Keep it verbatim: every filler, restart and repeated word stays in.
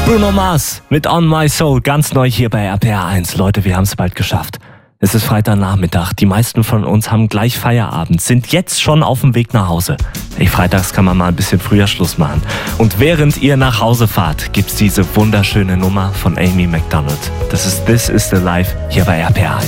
Bruno Mars mit On My Soul, ganz neu hier bei R P R eins. Leute, wir haben es bald geschafft. Es ist Freitagnachmittag. Die meisten von uns haben gleich Feierabend, sind jetzt schon auf dem Weg nach Hause. Ey, freitags kann man mal ein bisschen früher Schluss machen. Und während ihr nach Hause fahrt, gibt's diese wunderschöne Nummer von Amy Macdonald. Das ist This Is The Life hier bei R P R eins.